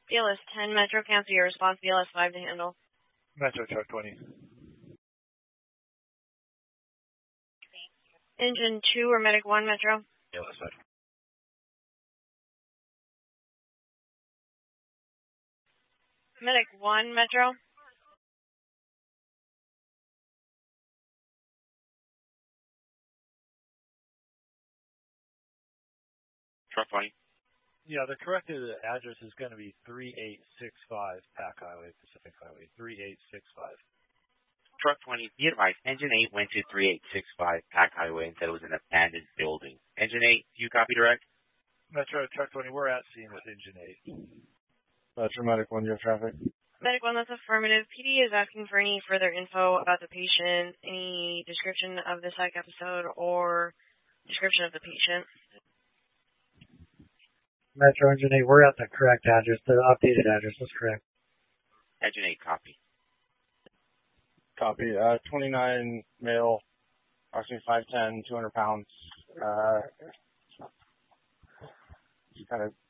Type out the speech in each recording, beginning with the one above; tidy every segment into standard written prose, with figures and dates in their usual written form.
BLS 10 Metro, cancel your response. BLS 5 to handle. Metro truck 20. Engine 2 or Medic 1 Metro. BLS 5. Medic 1 Metro. Truck 20. Yeah, the corrected address is going to be 3865 Pack Highway, Pacific Highway, 3865. Truck 20, be advised, Engine 8 went to 3865 Pack Highway and said it was an abandoned building. Engine 8, do you copy direct? Metro truck 20, we're at scene with Engine 8. Metro Medic 1, you have traffic? Medic 1, that's affirmative. PD is asking for any further info about the patient, any description of the psych episode, or description of the patient. Metro Engine 8, we're at the correct address. The updated address is correct. Engine 8, copy. Copy. 29 male, approximately 5'10", 200 pounds. Kind of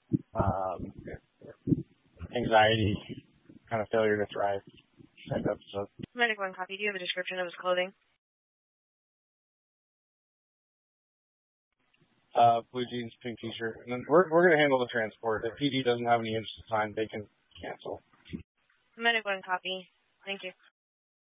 anxiety, kind of failure to thrive type episode. Medic 1, copy. Do you have a description of his clothing? Blue jeans, pink t-shirt. And then we're going to handle the transport. If PD doesn't have any interest in time, they can cancel. Medic 1, copy. Thank you.